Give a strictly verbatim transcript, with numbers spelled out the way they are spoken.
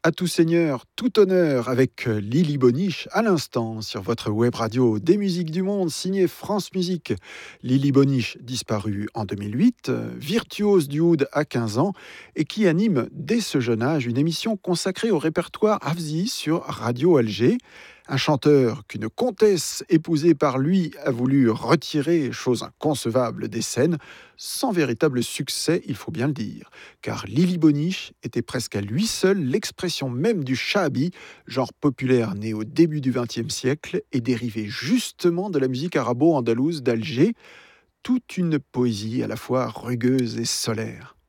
À tout seigneur, tout honneur, avec euh, Lily Boniche à l'instant sur votre web radio des musiques du monde, signée France Musique. Lily Boniche, disparue en deux mille huit, euh, virtuose du oud à quinze ans, et qui anime dès ce jeune âge une émission consacrée au répertoire Hafzi sur Radio Alger. Un chanteur qu'une comtesse épousée par lui a voulu retirer, chose inconcevable, des scènes, sans véritable succès, il faut bien le dire, car Lily Boniche était presque à lui seul l'expression même du shahabi, genre populaire né au début du vingtième siècle et dérivé justement de la musique arabo-andalouse d'Alger, toute une poésie à la fois rugueuse et solaire.